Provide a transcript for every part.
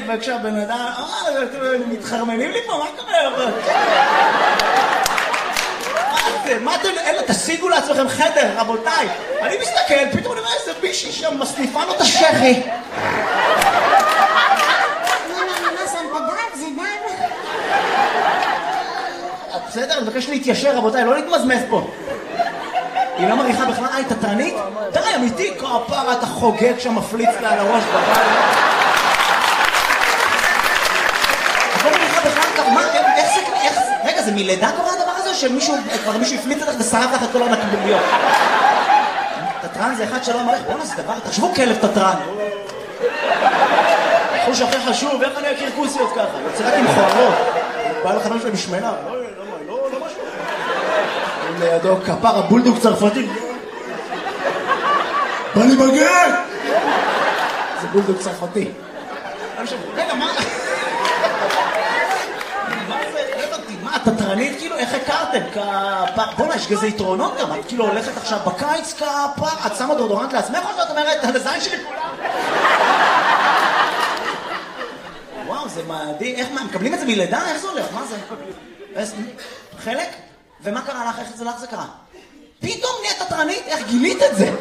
וכשהבן אדם, מתחרמנים לי פה, מה קורה? מה אתם, אלה, תשיגו לעצמכם חדר, רבותיי. אני מסתכל, פתאום אני רואה איזה מישהי שם מסניפה לו את השכי. מה שמת דם? זה דם? בסדר, אני מבקש להתיישר, רבותיי, לא להתמזמז פה. היא לא מריחה בכלל, היא תתרנית? תראי, אמיתי, כפרה, אתה חוגג שם מפליץ לה על הראש בבית. את לא מריחה בכלל, מה, איך זה, רגע, זה מלידה קורה הדבר הזה, או שמישהו, כבר מישהו הפליץ לך ושרף לך את כל הנקביליות? תתרן זה אחד שלא מריח, בואו זה דבר, תחשבו כלב תתרן. חוש הכי חשוב, איך אני אכיר כוסיות ככה? יוצא רק עם חוערות. בא לחנון שלהם משמנה, לא משהו. לידו כפר הבולדוג צרפתי. בא לי מגן! זה בולדוג צרפתי. רגע, מה? מה, תתרנית כאילו? איך הכרתם? בוא'נה, יש כזה יתרונות גם. את כאילו הולכת עכשיו בקיץ כפר, את שמה דורדורנט לעצמך או שאת אומרת, על הזין שלי כולם? וואו, זה מדהים. איך, מה, מקבלים את זה מלידה? איך זה הולך? מה זה? חלק? ומה קרה לך? איך זה לך זה קרה? פתאום נהיית תתרנית? איך גילית את זה?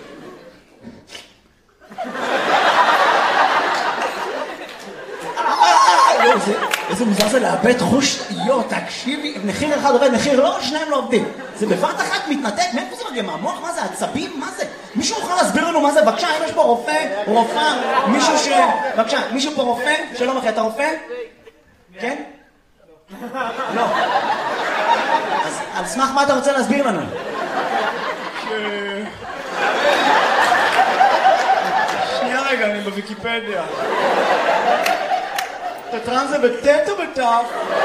איזה מוזר זה לאבד חוש, תקשיבי, מחיר אחד עובד, מחיר לא, שניים לא עובדים. זה בבת אחת מתנתק, מאיפה זה מגיע? מהמוח? מה זה? עצבים? מה זה? מישהו יכול להסביר לנו מה זה? בבקשה, אם יש פה רופא, רופאה, מישהו ש... בבקשה, מישהו פה רופא? שלום אחי, אתה רופא? כן? לא. אז על סמך מה אתה רוצה להסביר לנו? שנייה רגע, אני בוויקיפדיה. תתרן זה בטט או בטף?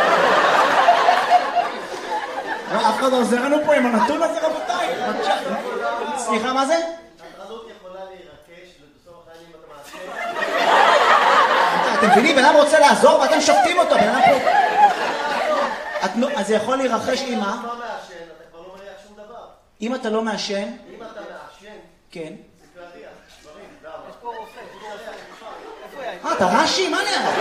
אף אחד עוזר לנו פה עם הנתון הזה, רבותיי. סליחה, מה זה? התרנות יכולה להירקש ובסוף החיים אתה מעשה. אתם מבינים, בן אדם רוצה לעזור ואתם שופטים אותו, בן אדם פה... אז זה יכול להירחש עם מה? אם אתה לא מעשן, אתה כבר לא מריח שום דבר. אם אתה לא מעשן? אם אתה מעשן, כן. זה להריח, דברים, למה? יש פה רופא, אתה רש"י? מה נראה?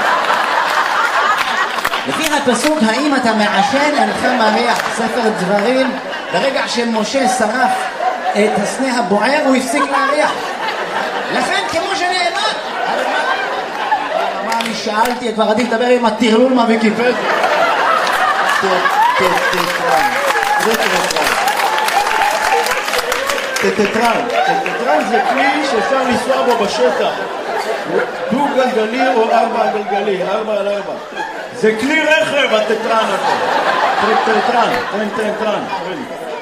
לפי הפסוק, האם אתה מעשן אינך מריח, ספר דברים, ברגע שמשה שרף את הסנה הבוער הוא הפסיק להריח. לכן כמו שנאמר, מה אני שאלתי, כבר עדיף לדבר עם הטרלול מהוויקיפדיה. טטרן זה כלי שאפשר לנסוע בו בשטח. דו גלגלי או 4 גלגלי, 4 על 4. זה כלי רכב הטטרן הזה. טטרן.